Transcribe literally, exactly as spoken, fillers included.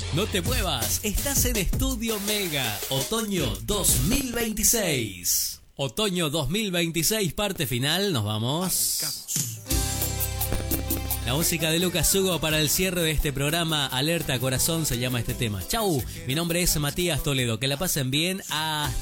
No te muevas, estás en Estudio Mega, Otoño dos mil veintiséis. Otoño dos mil veintiséis, parte final, nos vamos. Arrancamos. La música de Lucas Hugo para el cierre de este programa. Alerta Corazón se llama este tema. Chau, mi nombre es Matías Toledo, que la pasen bien. Hasta